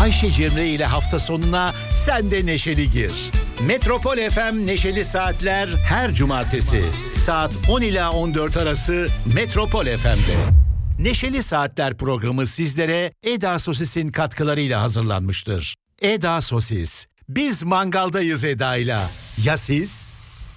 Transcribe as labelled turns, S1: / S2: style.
S1: Ayşe Cemre ile hafta sonuna sen de neşeli gir. Metropol FM Neşeli Saatler her cumartesi saat 10 ila 14 arası Metropol FM'de. Neşeli Saatler programı sizlere Eda Sosis'in katkılarıyla hazırlanmıştır. Eda Sosis. Biz mangaldayız Eda'yla. Ya siz?